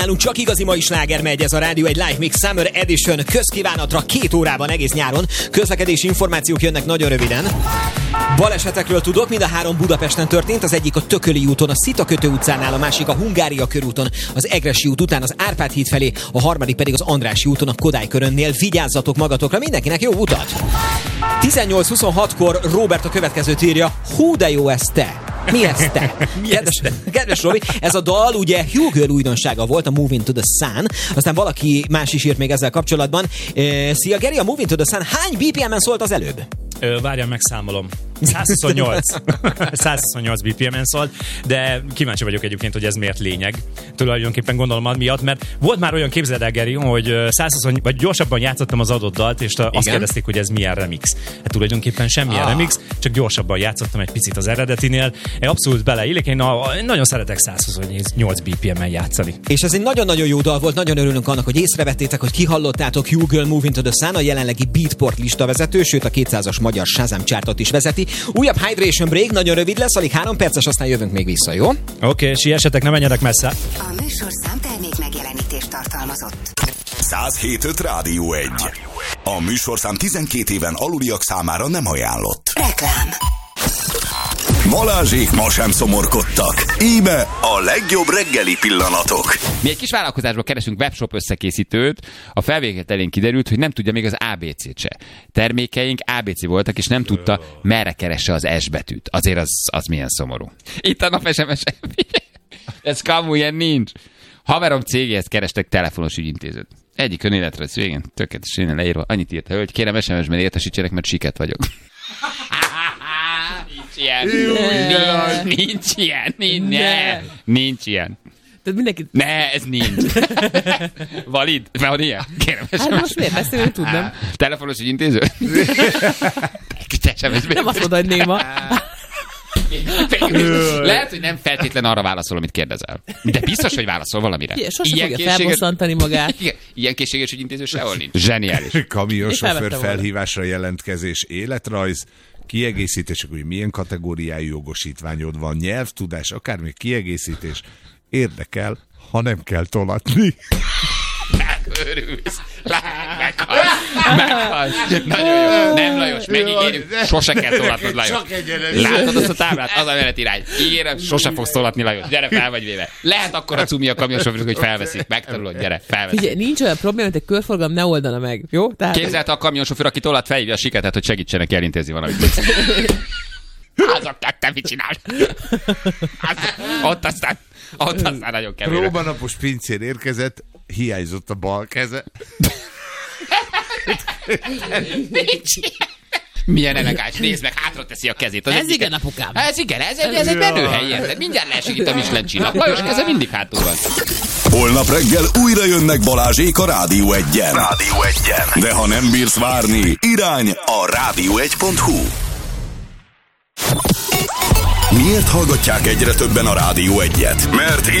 Nálunk csak igazi mai sláger megy, ez a Rádió egy Live Mix Summer Edition közkívánatra 2 órában egész nyáron. Közlekedési információk jönnek nagyon röviden. Balesetekről tudok, mind a 3 Budapesten történt, az egyik a Tököli úton, a Szitakötő utcánál, a másik a Hungária körúton, az Egressy út után az Árpád híd felé, a harmadik pedig az Andrássy úton, a Kodály körönnél. Vigyázzatok magatokra, mindenkinek jó utat! 18:26-kor Robert a következőt írja, hú de jó ez te! Mi ez te? Kedves Robi, ez a dal ugye Hugh Girl újdonsága volt, a Moving to the Sun, aztán valaki más is írt még ezzel kapcsolatban. Szia Geri, a Moving to the Sun hány BPM-en szólt az előbb? Várjál, megszámolom. 128 BPM-en szólt, de kíváncsi vagyok egyébként, hogy ez miért lényeg. Tulajdonképpen gondolom miatt, mert volt már olyan, képzeld el, Geri, hogy 120 vagy gyorsabban játszottam az adott dalt, és azt kérdezték, hogy ez milyen remix. Hát tulajdonképpen semmilyen remix, csak gyorsabban játszottam egy picit az eredetinél. Abszolút beleillik, én nagyon szeretek 128 BPM-en játszani. És ez egy nagyon-nagyon jó dal volt, nagyon örülünk annak, hogy észrevettétek, hogy kihallottátok. Hugh Girl Moving to the Sun, a jelenlegi Beatport listavezető, sőt a 200-as magyar Shazam chartot is vezeti. Újabb Hydration Break, nagyon rövid lesz, alig 3 perces, aztán jövünk még vissza, jó? Oké, siessetek, ne menjenek messze. A műsorszám termék megjelenítést tartalmazott. 107.5 Rádió 1. A műsorszám 12 éven aluliak számára nem ajánlott. Reklám. Balázsék ma sem szomorkodtak. Íme a legjobb reggeli pillanatok. Mi egy kis vállalkozásban keresünk webshop összekészítőt, a felvételén kiderült, hogy nem tudja még az ABC-t se. Termékeink ABC voltak, és nem tudta, merre keresse az S betűt. Azért az milyen szomorú. Itt a nap SMS-en. Ez kamu, ilyen nincs. Haverom cégéhez kerestek telefonos ügyintézőt. Egyik önéletrajz végén, tökéletesen leírva, annyit írt, hogy kérem SMS-ben értesítsenek, mert siket vagyok. Nincs ilyen. Tehát mindenki... Ne, ez nincs. Valid? Van ilyen? Kérem, hát most miért beszélni, tudnám. Telefonos ügyintéző? Nem azt mondod, hogy néma. Lehet, hogy nem feltétlen arra válaszol, amit kérdezel. De biztos, hogy válaszol valamire. Sose fogja felbosszantani magát. Ilyen készséges ügyintéző sehol nincs. Zseniális. Kamionsofőr felhívásra jelentkezés, életrajz, kiegészítések, hogy milyen kategóriájú jogosítványod van, nyelvtudás, akár még kiegészítés. Érdekel, ha nem kell tolatni. Megőrülsz. Meghalsz. Nagyon jó. Nem, Lajos, megígérjük. Sose kell tolatnod, Lajos. Látod azt a táblát? Az a menetirány. Ígérem, sose fogsz tolatni, Lajos. Gyere, fel vagy véve. Lehet akkor a cumi a kamionsofőrök, hogy felveszik. Megtanulod, gyere, felveszik. Figyelj, nincs olyan probléma, hogy egy körforgalom ne oldana meg, jó? Tehát... Képzeld, a kamionsofőr, aki tolat, felhívja a siketet, hogy segítsenek elintézni valamit. Azok, te mit csinál? Ott aztán nagyon kemény. Próbanapos pincér érkezett, hiányzott a bal keze. Milyen elegáns, nézd meg, hátra teszi a kezét. Ez igen, apukám. Ez igen, ez egy menőhely. Mindjárt leesik a Michelin csillag. Lajos keze mindig hátul van. Holnap reggel újra jönnek Balázsék a Rádió 1-en. De ha nem bírsz várni, irány a rádió1.hu. Miért hallgatják egyre többen a Rádió 1-et? Mert